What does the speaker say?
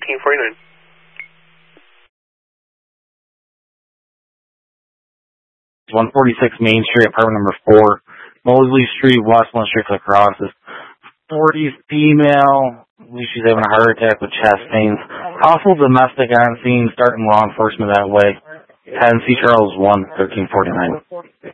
1349. 146 Main Street, apartment number 4, Mosley Street, Westland Street, Lacrosse. 40 female. I believe she's having a heart attack with chest pains. Possible domestic on scene, starting law enforcement that way. 10 C. Charles 1, 1349.